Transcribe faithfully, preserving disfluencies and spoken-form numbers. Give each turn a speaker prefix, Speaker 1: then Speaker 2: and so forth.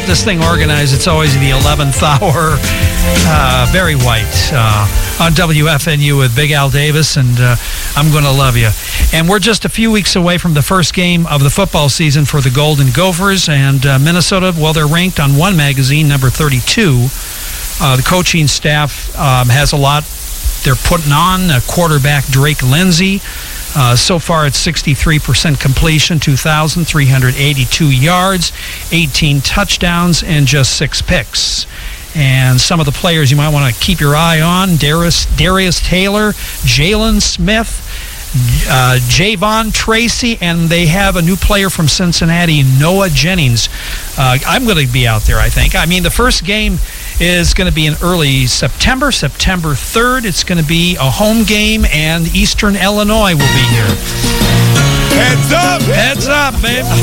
Speaker 1: this thing organized. It's always the eleventh hour. Uh, Barry White uh, on W F N U with Big Al Davis, and uh, I'm going to love you. And we're just a few weeks away from the first game of the football season for the Golden Gophers. And uh, Minnesota, well, they're ranked on One Magazine, number thirty-two. Uh, the coaching staff um, has a lot they're putting on. Uh, quarterback Drake Lindsay. Uh, so far, it's sixty-three percent completion, two thousand three hundred eighty-two yards, eighteen touchdowns, and just six picks. And some of the players you might want to keep your eye on: Darius, Darius Taylor, Jalen Smith, uh, Javon Tracy, and they have a new player from Cincinnati, Noah Jennings. Uh, I'm going to be out there, I think. I mean, the first game is going to be in early September, September third. It's going to be a home game, and Eastern Illinois will be here.
Speaker 2: Heads up!
Speaker 1: Heads up, babe.